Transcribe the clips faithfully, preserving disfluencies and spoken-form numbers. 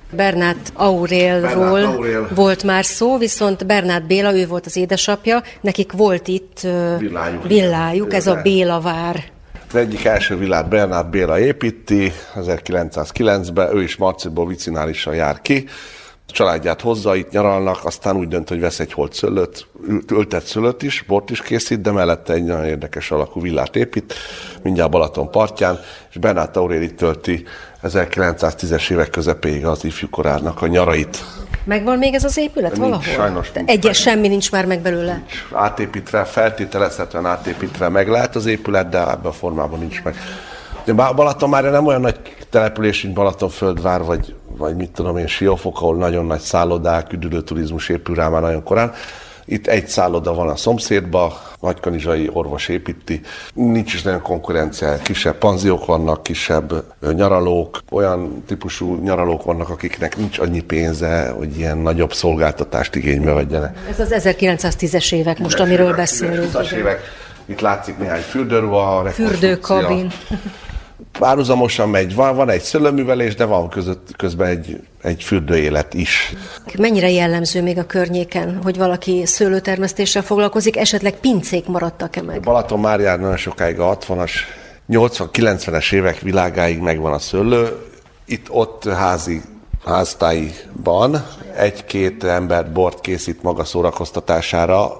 Bernát Aurélról Aurel. volt már szó, viszont Bernát Béla, ő volt az édesapja, nekik volt itt villájuk, villájuk ez a Béla vár. Az egyik első villát Bernát Béla építi ezerkilencszázkilencben, ő is Marciból vicinálisan jár ki, a családját hozza, itt nyaralnak, aztán úgy dönt, hogy vesz egy holt szőlőt, ültett szőlőt is, bort is készít, de mellette egy nagyon érdekes alakú villát épít, mindjárt Balaton partján, és Bernát Aurél itt tölti ezerkilencszáztízes évek közepéig az ifjúkorának a nyarait. Megvan még ez az épület nincs, valahol? Sajnos nincs. Egyes semmi nincs már meg belőle? Nincs. Átépítve, feltételezhetően átépítve meg lehet az épület, de ebben a formában nincs meg. De Balaton már nem olyan nagy település, mint Balatonföldvár, vagy, vagy mit tudom én, Siófok, ahol nagyon nagy szállodák, üdülőturizmus épül rá már nagyon korán. Itt egy szálloda van a szomszédban, Nagykanizsai orvos építi. Nincs is nagyon konkurencia, kisebb panziók vannak, kisebb nyaralók, olyan típusú nyaralók vannak, akiknek nincs annyi pénze, hogy ilyen nagyobb szolgáltatást igénybe vegyenek. Ez az ezerkilencszáztízes évek most, amiről beszélünk. Évek. Itt látszik néhány fürdőruha, fürdőkabin. Párhuzamosan megy, van, van egy szőlőművelés, de van között, közben egy, egy fürdőélet is. Mennyire jellemző még a környéken, hogy valaki szőlőtermesztéssel foglalkozik, esetleg pincék maradtak-e meg? Balatonmárján nagyon sokáig a hatvanas, nyolcvan-kilencvenes évek világáig megvan a szőlő. Itt-ott házi háztáiban egy-két ember bort készít maga szórakoztatására,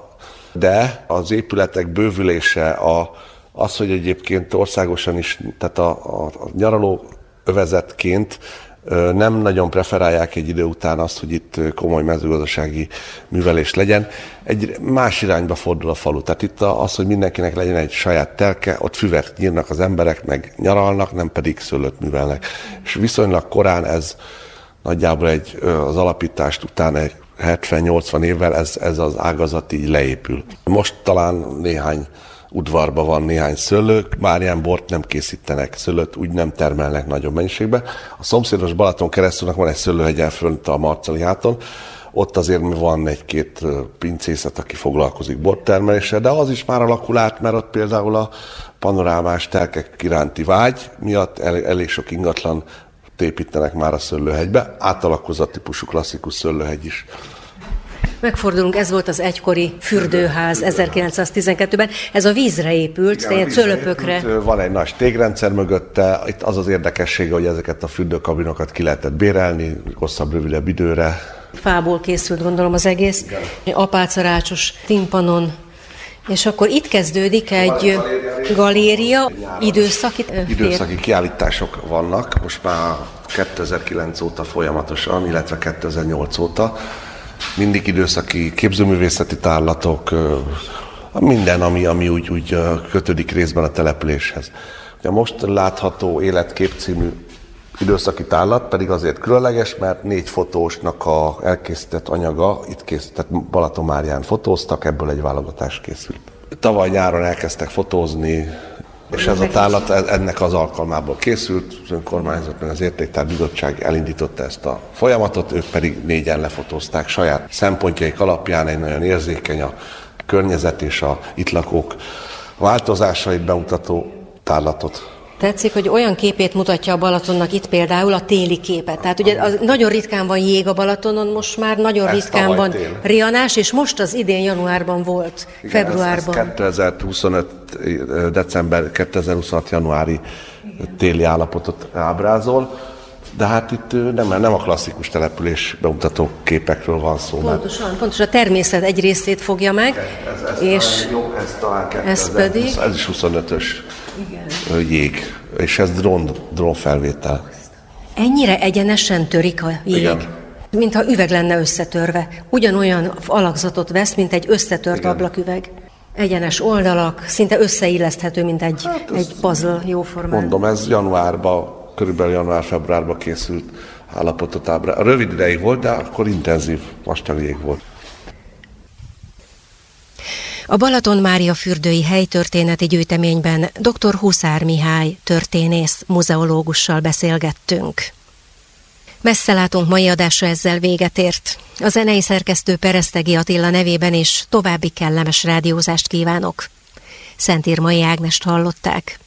de az épületek bővülése, a, az, hogy egyébként országosan is, tehát a, a, a nyaraló övezetként nem nagyon preferálják egy idő után azt, hogy itt komoly mezőgazdasági művelés legyen. Egy más irányba fordul a falu. Tehát itt az, hogy mindenkinek legyen egy saját telke, ott füvet nyírnak az emberek, meg nyaralnak, nem pedig szőlőt művelnek. És viszonylag korán ez nagyjából egy, az alapítást után egy hetven-nyolcvan évvel ez, ez az ágazat így leépül. Most talán néhány udvarban van néhány szőlő, már ilyen bort nem készítenek, szőlőt úgy nem termelnek nagyobb mennyiségben. A szomszédos Balaton keresztülnek van egy szőlőhegyen fönt a Marcali háton, ott azért van egy-két pincészet, aki foglalkozik bortermeléssel, de az is már alakul át, mert ott például a panorámás telkek iránti vágy miatt el, elég sok ingatlan építenek már a szőlőhegybe, átalakozott típusú klasszikus szőlőhegy is. Megfordulunk, ez volt az egykori fürdőház ezerkilencszáztizenkettőben. Ez a vízre épült, igen, tehát cölöpökre. Épült, van egy nagy stégrendszer mögötte, itt az az érdekessége, hogy ezeket a fürdőkabinokat ki lehetett bérelni, hosszabb, rövidebb időre. Fából készült, gondolom, az egész. Igen. Apácarácsos timpanon. És akkor itt kezdődik egy galéria, időszaki... Időszaki kiállítások vannak, most már kétezer-kilenc óta folyamatosan, illetve kétezer-nyolc óta. Mindig időszaki képzőművészeti tárlatok, minden, ami, ami úgy, úgy kötődik részben a településhez. A most látható Életkép című időszaki tárlat pedig azért különleges, mert négy fotósnak a elkészített anyaga, itt készített Balatonmárján fotóztak, ebből egy válogatás készült. Tavaly nyáron elkezdtek fotózni, és ez a tárlat ennek az alkalmából készült, az önkormányzat meg az Értéktárbizottság elindította ezt a folyamatot, ők pedig négyen lefotózták saját szempontjaik alapján egy nagyon érzékeny a környezet és a itt lakók változásait bemutató tárlatot. Tetszik, hogy olyan képét mutatja a Balatonnak itt például a téli képet. Tehát ugye az, nagyon ritkán van jég a Balatonon, most már nagyon ez ritkán van tél. Rianás, és most az idén januárban volt, igen, februárban. Ez, ez kétezer-huszonöt december, kétezer-huszonhat januári téli állapotot ábrázol, de hát itt nem, nem a klasszikus település bemutató képekről van szó. Pontosan, mert... pontosan a természet egy részét fogja meg, ez, ez és jó, ez talán ez pedig... Ez is huszonötös igen. Jég, és ez drón, drón felvétel. Ennyire egyenesen törik a jég? Igen. Mintha üveg lenne összetörve. Ugyanolyan alakzatot vesz, mint egy összetört igen. ablaküveg. Egyenes oldalak, szinte összeilleszthető, mint egy, hát egy puzzle jóformán. Mondom, ez januárban, körülbelül január-februárban készült állapotot ábra. Rövid ideig volt, de akkor intenzív vastag jég volt. A Balaton Mária fürdői helytörténeti gyűjteményben dr. Huszár Mihály történész, muzeológussal beszélgettünk. Messzelátunk mai adása ezzel véget ért. A zenei szerkesztő Peresztegi Attila nevében is további kellemes rádiózást kívánok. Szentírmai Ágnest hallották.